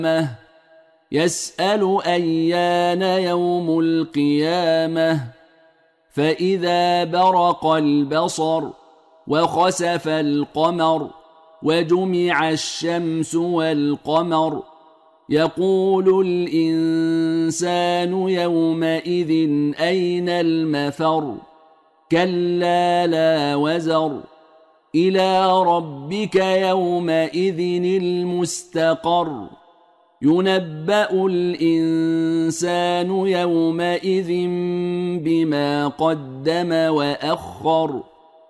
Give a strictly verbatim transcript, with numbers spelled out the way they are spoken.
يسأل أيان يوم القيامة فإذا برق البصر وخسف القمر وجمع الشمس والقمر يقول الإنسان يومئذ أين المفر كلا لا وزر إلى ربك يومئذ المستقر ينبأ الإنسان يومئذ بما قدم وأخر